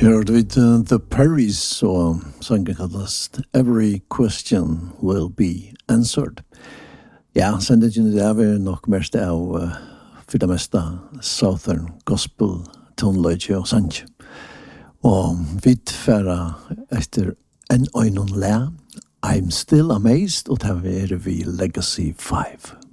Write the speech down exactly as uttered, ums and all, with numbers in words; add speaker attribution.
Speaker 1: Hørte vi uh, The Perrys og sangen kallast Every Question Will Be Answered. Ja, sendingen i dag er nok mest av uh, for det meste Southern Gospel, toneløyde og sange. Og vi tfæra etter en øynon læ, I'm Still Amazed, og det er vi Legacy five.